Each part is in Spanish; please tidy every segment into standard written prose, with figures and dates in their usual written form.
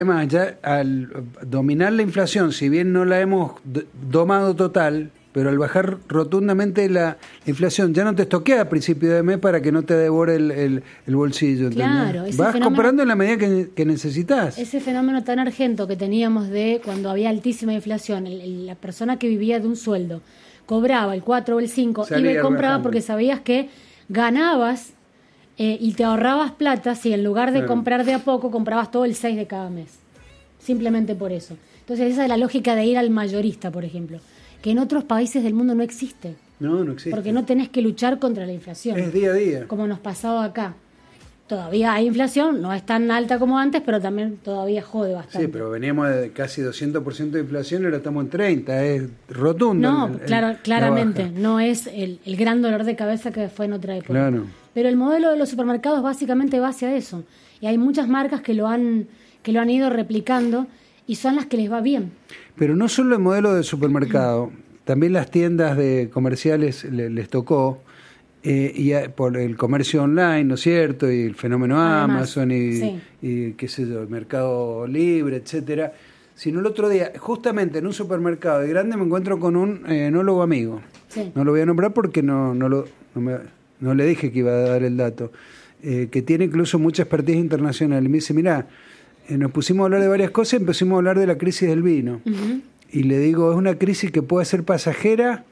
Además, ya al dominar la inflación, si bien no la hemos domado total, pero al bajar rotundamente la inflación, ya no te estoquea a principio de mes para que no te devore el bolsillo. Claro, vas comprando en la medida que necesitas. Ese fenómeno tan argento que teníamos de cuando había altísima inflación, la persona que vivía de un sueldo cobraba el 4 o el 5 y compraba porque sabías que ganabas y te ahorrabas plata si en lugar de comprar de a poco comprabas todo el 6 de cada mes. Simplemente por eso. Entonces esa es la lógica de ir al mayorista, por ejemplo, que en otros países del mundo no existe. No existe. Porque no tenés que luchar contra la inflación. Es día a día. Como nos pasaba acá. Todavía hay inflación, no es tan alta como antes, pero también todavía jode bastante. Sí, pero veníamos de casi 200% de inflación y ahora estamos en 30%, es rotundo. No, claramente, no es el gran dolor de cabeza que fue en otra época. Claro. Pero el modelo de los supermercados básicamente va hacia eso. Y hay muchas marcas que lo han ido replicando y son las que les va bien. Pero no solo el modelo de supermercado, también las tiendas de comerciales les tocó. Y por el comercio online, ¿no es cierto? Y el fenómeno Además, Amazon y qué sé yo, el Mercado Libre, etcétera. Sino el otro día, justamente en un supermercado de grande, me encuentro con un enólogo amigo. Sí. No lo voy a nombrar porque no le dije que iba a dar el dato. Que tiene incluso mucha expertise internacional. Y me dice, mirá, nos pusimos a hablar de varias cosas y empezamos a hablar de la crisis del vino. Uh-huh. Y le digo, es una crisis que puede ser pasajera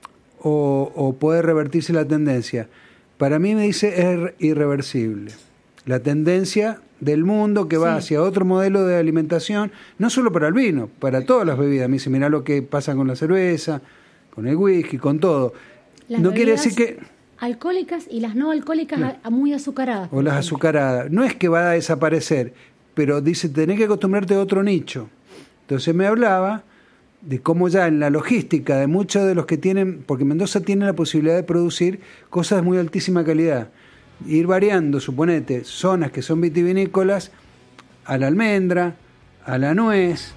o puede revertirse la tendencia. Para mí, me dice, es irreversible. La tendencia del mundo que va hacia otro modelo de alimentación, no solo para el vino, para todas las bebidas. Me dice, mirá lo que pasa con la cerveza, con el whisky, con todo. Las no quiere decir que... alcohólicas y las no alcohólicas muy azucaradas. O las azucaradas. No es que va a desaparecer, pero dice, tenés que acostumbrarte a otro nicho. Entonces me hablaba de cómo ya en la logística de muchos de los que tienen, porque Mendoza tiene la posibilidad de producir cosas de muy altísima calidad, ir variando, suponete, zonas que son vitivinícolas, a la almendra, a la nuez,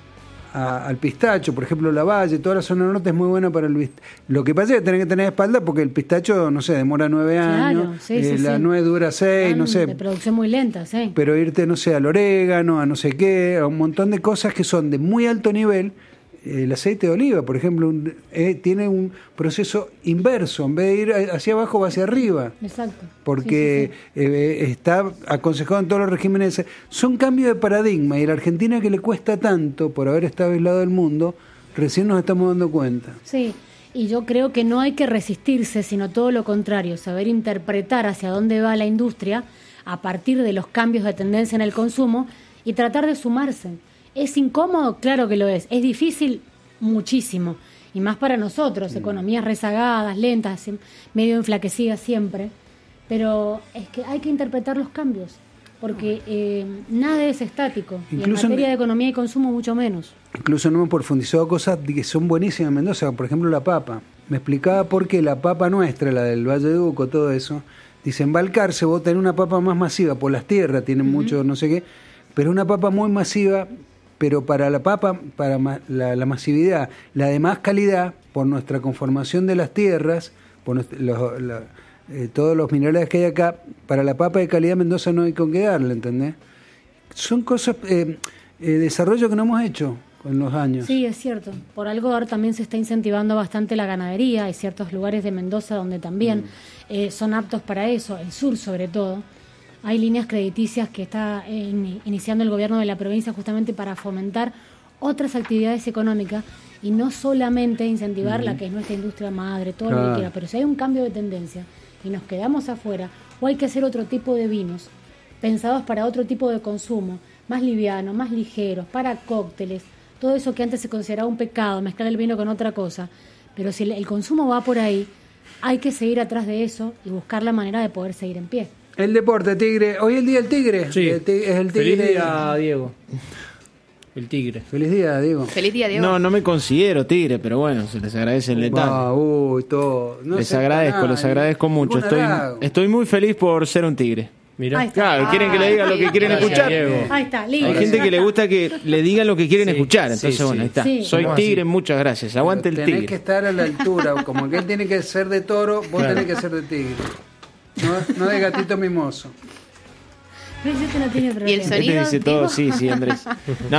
al pistacho, por ejemplo la Valle, toda la zona norte es muy buena para el pistacho. Lo que pasa es que tenés que tener espalda porque el pistacho, no sé, demora 9 años, la nuez dura 6, no sé. De producción muy lenta, sí. Pero irte, no sé, al orégano, a no sé qué, a un montón de cosas que son de muy alto nivel. El aceite de oliva, por ejemplo, tiene un proceso inverso. En vez de ir hacia abajo, va hacia arriba. Exacto. Porque está aconsejado en todos los regímenes. Son cambios de paradigma. Y a la Argentina, que le cuesta tanto por haber estado aislado del mundo, recién nos estamos dando cuenta. Sí, y yo creo que no hay que resistirse, sino todo lo contrario. Saber interpretar hacia dónde va la industria a partir de los cambios de tendencia en el consumo y tratar de sumarse. ¿Es incómodo? Claro que lo es. Es difícil muchísimo. Y más para nosotros, economías rezagadas, lentas, medio enflaquecidas siempre. Pero es que hay que interpretar los cambios. Porque nada es estático. Incluso y en materia de economía y consumo, mucho menos. Incluso no hemos profundizado cosas que son buenísimas en Mendoza. Por ejemplo, la papa. Me explicaba por qué la papa nuestra, la del Valle de Uco, todo eso. Dice, en Balcarce vos tenés una papa más masiva. Por las tierras tienen mucho, no sé qué. Pero una papa muy masiva. Pero para la papa, para la masividad, la de más calidad, por nuestra conformación de las tierras, por todos los minerales que hay acá, para la papa de calidad Mendoza no hay con qué darle, ¿entendés? Son cosas, desarrollo que no hemos hecho con los años. Sí, es cierto. Por algo ahora también se está incentivando bastante la ganadería. Hay ciertos lugares de Mendoza donde también son aptos para eso, el sur sobre todo. Hay líneas crediticias que está iniciando el gobierno de la provincia justamente para fomentar otras actividades económicas y no solamente incentivar la que es nuestra industria madre, todo lo que quiera. Pero si hay un cambio de tendencia y nos quedamos afuera, o hay que hacer otro tipo de vinos pensados para otro tipo de consumo, más livianos, más ligeros, para cócteles, todo eso que antes se consideraba un pecado, mezclar el vino con otra cosa. Pero si el consumo va por ahí, hay que seguir atrás de eso y buscar la manera de poder seguir en pie. El deporte, Tigre. Hoy es el día del Tigre. Sí. Es el Tigre. Feliz día, Diego. El Tigre. Feliz día, Diego. Feliz día, Diego. No me considero Tigre, pero bueno, se les agradece el detalle. Todo. No les agradezco mucho. Estoy muy feliz por ser un Tigre. Mirá. Claro, quieren que le digan lo que quieren escuchar. Diego. Ahí está, lindo. Hay gente que le gusta que le digan lo que quieren escuchar. Entonces, bueno, ahí está. Sí. Soy Tigre, muchas gracias. Aguante el Tigre. Tenés que estar a la altura. Como que él tiene que ser de toro, vos tenés que ser de Tigre. No de gatito mimoso. Este no tiene problema. ¿Y el sonido? Este dice todo, sí, Andrés. No,